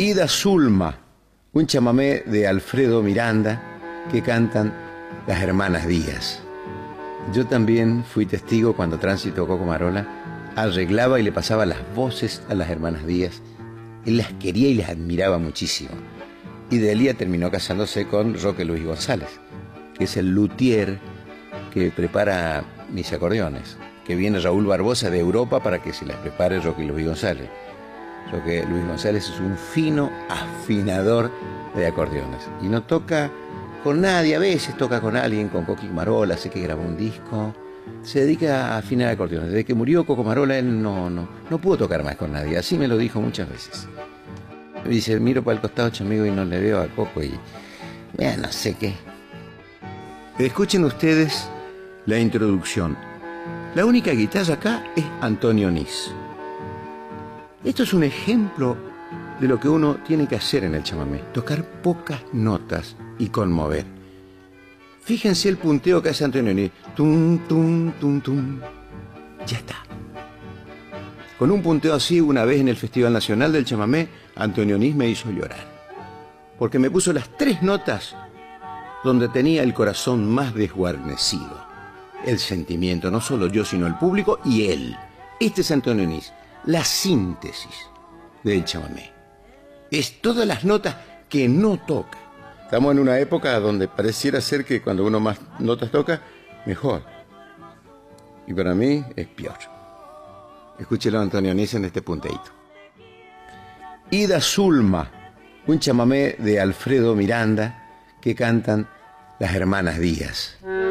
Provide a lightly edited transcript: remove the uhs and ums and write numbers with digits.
Ida Zulma, un chamamé de Alfredo Miranda que cantan las hermanas Díaz. Yo también fui testigo cuando Tránsito Coco Marola arreglaba y le pasaba las voces a las hermanas Díaz. Él las quería y las admiraba muchísimo. Y Delia terminó casándose con Roque Luis González, que es el luthier que prepara mis acordeones, que viene Raúl Barbosa de Europa para que se las prepare Roque Luis González. Roque Luis González es un fino afinador de acordeones y no toca con nadie, a veces toca con alguien, con Coqui Marola, sé que grabó un disco, se dedica a afinar acordeones. Desde que murió Coco Marola él no pudo tocar más con nadie, así me lo dijo muchas veces. Me dice, miro para el costado, chamigo, y no le veo a Coco y mira, no sé qué. Escuchen ustedes la introducción. La única guitarra acá es Antonio Nis. Esto es un ejemplo de lo que uno tiene que hacer en el chamamé, tocar pocas notas y conmover. Fíjense el punteo que hace Antonio Nis. Tum, tum, tum, tum. Ya está. Con un punteo así, una vez en el Festival Nacional del Chamamé, Antonio Nis me hizo llorar. Porque me puso las 3 notas donde tenía el corazón más desguarnecido. El sentimiento, no solo yo, sino el público y él. Este es Antonio Nis, la síntesis del chamamé. Es todas las notas que no toca. Estamos en una época donde pareciera ser que cuando uno más notas toca, mejor. Y para mí es peor. Escúchelo a Antonio Nis en este punteíto. Ida Zulma, un chamamé de Alfredo Miranda que cantan las hermanas Díaz.